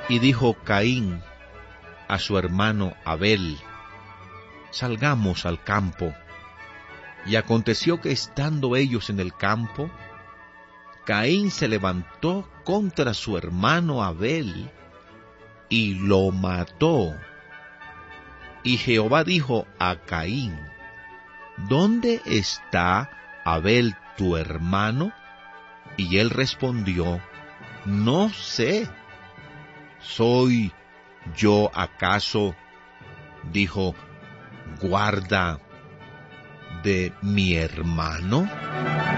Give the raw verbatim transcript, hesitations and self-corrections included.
Y dijo Caín a su hermano Abel: salgamos al campo. Y aconteció que estando ellos en el campo, Caín se levantó contra su hermano Abel y lo mató. Y Jehová dijo a Caín: ¿dónde está Abel tu hermano? Y él respondió: no sé. ¿Soy yo acaso, dijo, guarda de mi hermano?